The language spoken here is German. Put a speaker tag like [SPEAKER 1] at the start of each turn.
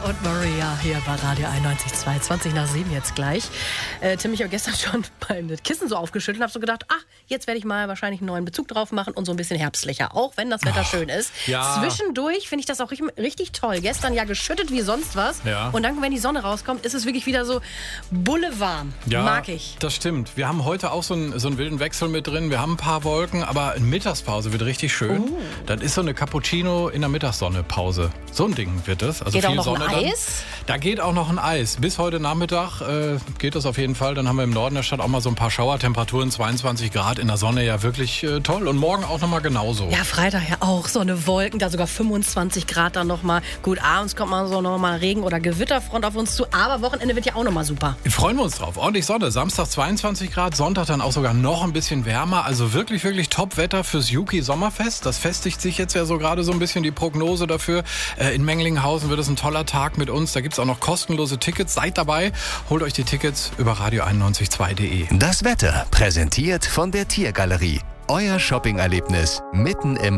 [SPEAKER 1] und Maria hier bei Radio 91.2, 20 nach 7 jetzt gleich. Tim, ich habe gestern schon beim Kissen so aufgeschüttelt und habe so gedacht, jetzt werde ich mal wahrscheinlich einen neuen Bezug drauf machen und so ein bisschen herbstlicher, auch wenn das Wetter schön ist.
[SPEAKER 2] Ja.
[SPEAKER 1] Zwischendurch finde ich das auch richtig toll. Gestern ja geschüttet wie sonst was.
[SPEAKER 2] Ja.
[SPEAKER 1] Und dann, wenn die Sonne rauskommt, ist es wirklich wieder so bullewarm.
[SPEAKER 2] Ja,
[SPEAKER 1] mag ich.
[SPEAKER 2] Das stimmt. Wir haben heute auch so einen wilden Wechsel mit drin. Wir haben ein paar Wolken, aber eine Mittagspause wird richtig schön. Das ist so eine Cappuccino in der Mittagssonne-Pause. So ein Ding wird das. Also
[SPEAKER 1] Geht
[SPEAKER 2] viel
[SPEAKER 1] auch noch
[SPEAKER 2] Sonne
[SPEAKER 1] ein
[SPEAKER 2] dann.
[SPEAKER 1] Eis?
[SPEAKER 2] Da geht auch noch ein Eis. Bis heute Nachmittag geht das auf jeden Fall. Dann haben wir im Norden der Stadt auch mal so ein paar Schauertemperaturen, 22 Grad in der Sonne, ja wirklich toll. Und morgen auch nochmal genauso.
[SPEAKER 1] Ja, Freitag ja auch so eine Wolken, da sogar 25 Grad dann nochmal. Gut, abends kommt mal so nochmal Regen- oder Gewitterfront auf uns zu, aber Wochenende wird ja auch nochmal super.
[SPEAKER 2] Freuen wir uns drauf. Ordentlich Sonne. Samstag 22 Grad, Sonntag dann auch sogar noch ein bisschen wärmer. Also wirklich, wirklich Top-Wetter fürs Juki-Sommerfest. Das festigt sich jetzt ja so gerade so ein bisschen die Prognose dafür. In Menglinghausen wird es ein toller Tag mit uns. Da gibt es auch noch kostenlose Tickets. Seid dabei. Holt euch die Tickets über radio912.de.
[SPEAKER 3] Das Wetter präsentiert von der Tiergalerie. Euer Shopping-Erlebnis mitten im